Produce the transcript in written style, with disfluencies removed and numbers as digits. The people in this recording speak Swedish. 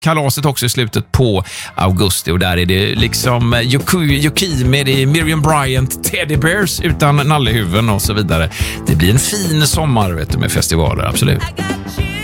kalaset också i slutet på augusti och där är det liksom Yukimi, det är Miriam Bryant, Teddy Bears utan nallehuvuden och så vidare. Det blir en fin sommar vet du, med festivaler, absolut.